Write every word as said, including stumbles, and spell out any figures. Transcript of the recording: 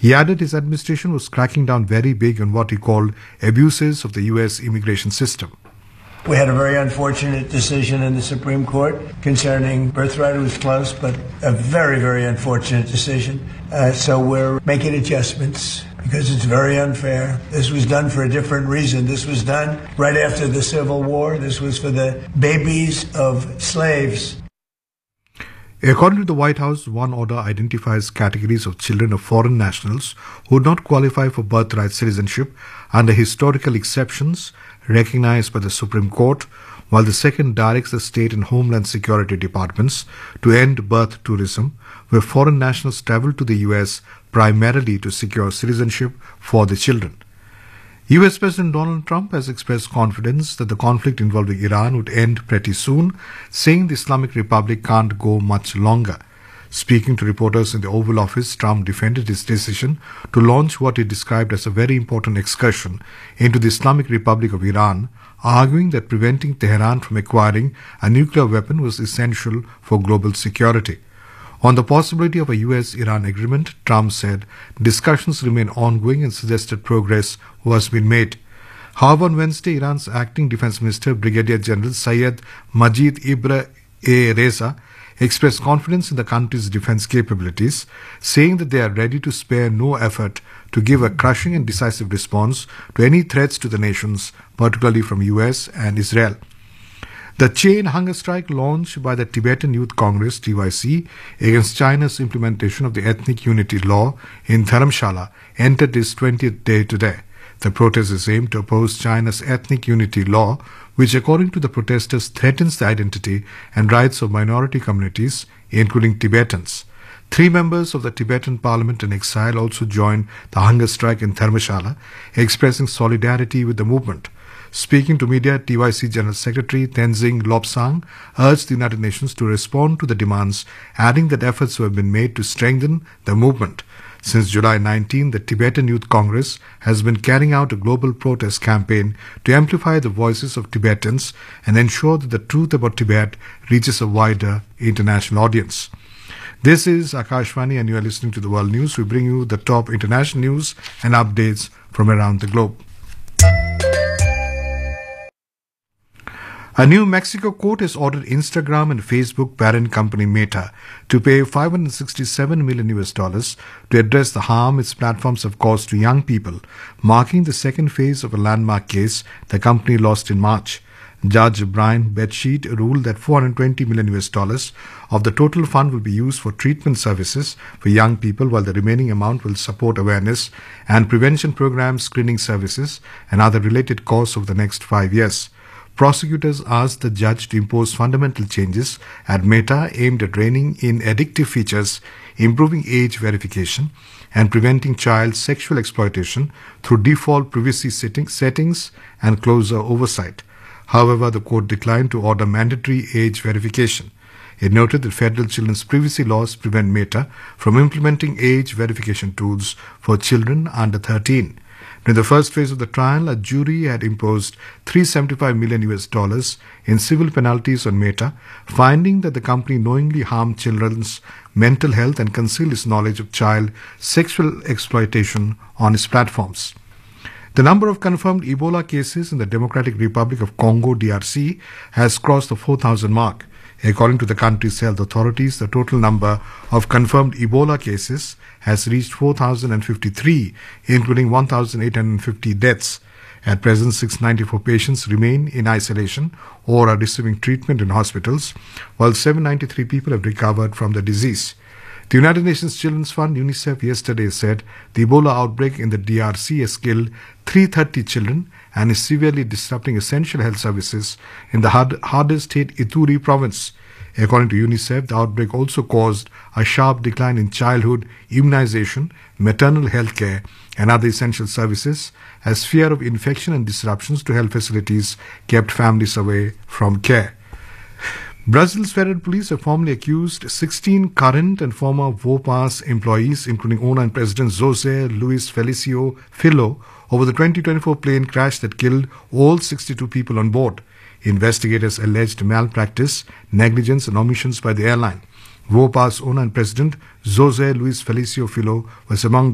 He added his administration was cracking down very big on what he called abuses of the U S immigration system. We had a very unfortunate decision in the Supreme Court concerning birthright. It was close, but a very, very unfortunate decision. Uh, so we're making adjustments because it's very unfair. This was done for a different reason. This was done right after the Civil War. This was for the babies of slaves. According to the White House, one order identifies categories of children of foreign nationals who do not qualify for birthright citizenship under historical exceptions recognized by the Supreme Court, while the second directs the state and homeland security departments to end birth tourism, where foreign nationals travel to the U S primarily to secure citizenship for the children. U S President Donald Trump has expressed confidence that the conflict involving Iran would end pretty soon, saying the Islamic Republic can't go much longer. Speaking to reporters in the Oval Office, Trump defended his decision to launch what he described as a very important excursion into the Islamic Republic of Iran, arguing that preventing Tehran from acquiring a nuclear weapon was essential for global security. On the possibility of a U S Iran agreement, Trump said discussions remain ongoing and suggested progress was being made. However, on Wednesday, Iran's acting defense minister, Brigadier General Syed Majid Ibn A. Reza, expressed confidence in the country's defense capabilities, saying that they are ready to spare no effort to give a crushing and decisive response to any threats to the nations, particularly from U S and Israel. The chain hunger strike launched by the Tibetan Youth Congress T Y C against China's implementation of the ethnic unity law in Dharamshala entered its twentieth day today. The protest is aimed to oppose China's ethnic unity law, which according to the protesters threatens the identity and rights of minority communities, including Tibetans. Three members of the Tibetan parliament in exile also joined the hunger strike in Dharamshala, expressing solidarity with the movement. Speaking to media, T Y C General Secretary Tenzing Lobsang urged the United Nations to respond to the demands, adding that efforts have been made to strengthen the movement. Since July nineteenth, the Tibetan Youth Congress has been carrying out a global protest campaign to amplify the voices of Tibetans and ensure that the truth about Tibet reaches a wider international audience. This is Akashvani and you are listening to the World News. We bring you the top international news and updates from around the globe. A New Mexico court has ordered Instagram and Facebook parent company Meta to pay five hundred sixty-seven million U S dollars to address the harm its platforms have caused to young people, marking the second phase of a landmark case the company lost in March. Judge Brian Bedsheet ruled that four hundred twenty million U S dollars of the total fund will be used for treatment services for young people, while the remaining amount will support awareness and prevention programs, screening services, and other related costs over the next five years. Prosecutors asked the judge to impose fundamental changes at Meta aimed at reining in addictive features, improving age verification, and preventing child sexual exploitation through default privacy settings and closer oversight. However, the court declined to order mandatory age verification. It noted that federal children's privacy laws prevent Meta from implementing age verification tools for children under thirteen. In the first phase of the trial, a jury had imposed three hundred seventy-five million U S dollars in civil penalties on Meta, finding that the company knowingly harmed children's mental health and concealed its knowledge of child sexual exploitation on its platforms. The number of confirmed Ebola cases in the Democratic Republic of Congo D R C has crossed the four thousand mark. According to the country's health authorities, the total number of confirmed Ebola cases has reached four thousand fifty-three, including one thousand eight hundred fifty deaths. At present, six hundred ninety-four patients remain in isolation or are receiving treatment in hospitals, while seven hundred ninety-three people have recovered from the disease. The United Nations Children's Fund, UNICEF, yesterday said the Ebola outbreak in the D R C has killed three hundred thirty children and is severely disrupting essential health services in the hard, hardest hit Ituri province. According to UNICEF, the outbreak also caused a sharp decline in childhood immunization, maternal health care, and other essential services, as fear of infection and disruptions to health facilities kept families away from care. Brazil's federal police have formally accused sixteen current and former Vopas employees, including owner and president José Luis Felicio Filho, over the twenty twenty-four plane crash that killed all sixty-two people on board. Investigators alleged malpractice, negligence, and omissions by the airline. Vopas owner and president José Luis Felicio Filho was among